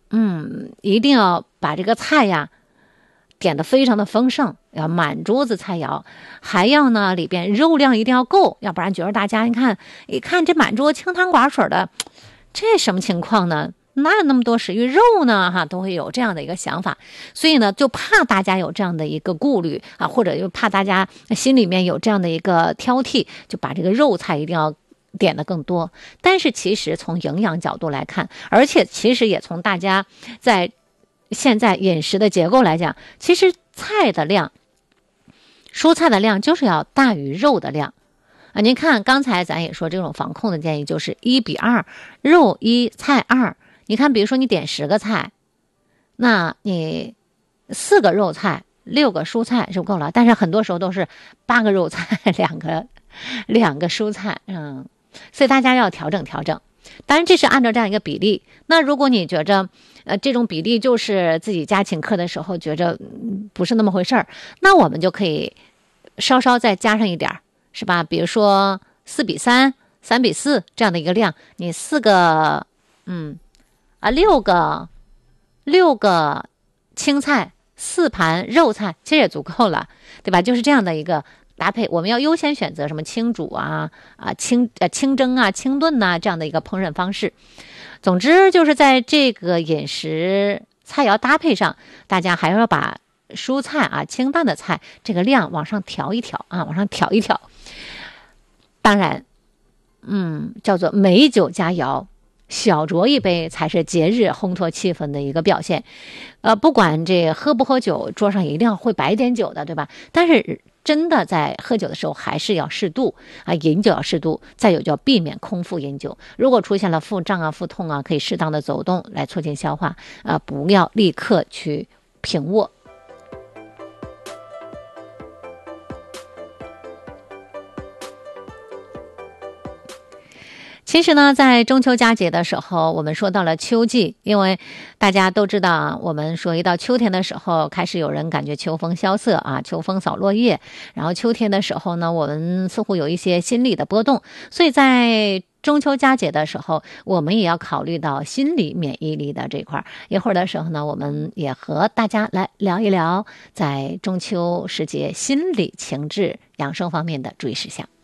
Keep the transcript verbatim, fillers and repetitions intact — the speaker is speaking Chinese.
嗯，一定要把这个菜呀点得非常的丰盛，要满桌子菜肴，还要呢里边肉量一定要够，要不然觉得大家你看一看这满桌清汤寡水的，这什么情况呢？哪有那么多食欲肉呢？哈，都会有这样的一个想法，所以呢，就怕大家有这样的一个顾虑啊，或者又怕大家心里面有这样的一个挑剔，就把这个肉菜一定要点的更多。但是其实从营养角度来看，而且其实也从大家在现在饮食的结构来讲，其实菜的量、蔬菜的量就是要大于肉的量。啊，您看刚才咱也说这种防控的建议就是一比二，肉一菜二。你看比如说你点十个菜，那你四个肉菜六个蔬菜就够了，但是很多时候都是八个肉菜两个两个蔬菜，嗯，所以大家要调整调整。当然这是按照这样一个比例，那如果你觉着呃这种比例就是自己家请客的时候觉着、嗯、不是那么回事儿，那我们就可以稍稍再加上一点，是吧？比如说四比三、三比四这样的一个量，你四个嗯啊六个六个青菜，四盘肉菜，其实也足够了，对吧？就是这样的一个搭配，我们要优先选择什么清煮啊啊清呃清蒸啊清炖呐、啊、这样的一个烹饪方式。总之就是在这个饮食菜肴搭配上，大家还要把蔬菜啊清淡的菜这个量往上调一调啊，往上调一调。当然，嗯，叫做美酒佳肴。小酌一杯才是节日烘托气氛的一个表现，呃，不管这喝不喝酒，桌上一定要会摆点酒的，对吧？但是真的在喝酒的时候还是要适度啊，饮酒要适度，再有就要避免空腹饮酒。如果出现了腹胀啊、腹痛啊，可以适当的走动来促进消化啊，不要立刻去平卧。其实呢，在中秋佳节的时候，我们说到了秋季，因为大家都知道，我们说一到秋天的时候，开始有人感觉秋风萧瑟啊，秋风扫落叶，然后秋天的时候呢，我们似乎有一些心理的波动，所以在中秋佳节的时候，我们也要考虑到心理免疫力的这块。一会儿的时候呢，我们也和大家来聊一聊在中秋时节心理情志养生方面的注意事项。